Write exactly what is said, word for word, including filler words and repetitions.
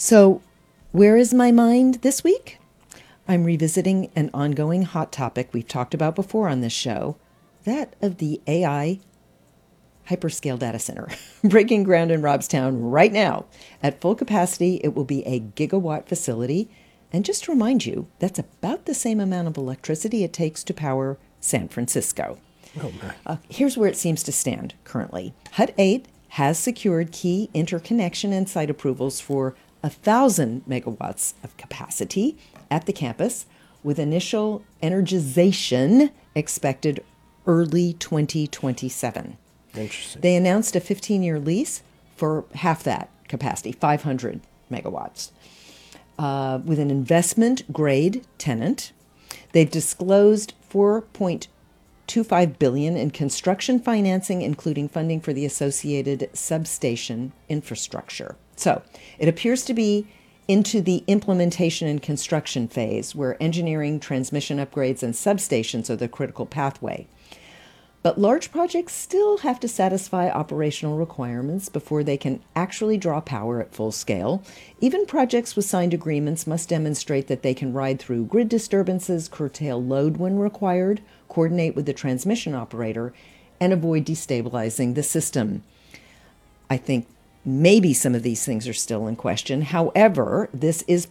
So, where is my mind this week? I'm revisiting an ongoing hot topic we've talked about before on this show, that of the A I hyperscale data center, breaking ground in Robstown right now. At full capacity, it will be a gigawatt facility. And just to remind you, that's about the same amount of electricity it takes to power San Francisco. Oh, my. Uh, here's where it seems to stand currently. Hut eight has secured key interconnection and site approvals for one thousand megawatts of capacity at the campus, with initial energization expected early twenty twenty-seven. Interesting. They announced a fifteen-year lease for half that capacity, five hundred megawatts, uh, with an investment-grade tenant. They've disclosed four point two five billion dollars in construction financing, including funding for the associated substation infrastructure. So it appears to be into the implementation and construction phase, where engineering, transmission upgrades, and substations are the critical pathway. But large projects still have to satisfy operational requirements before they can actually draw power at full scale. Even projects with signed agreements must demonstrate that they can ride through grid disturbances, curtail load when required, coordinate with the transmission operator, and avoid destabilizing the system. I think maybe some of these things are still in question. However, this is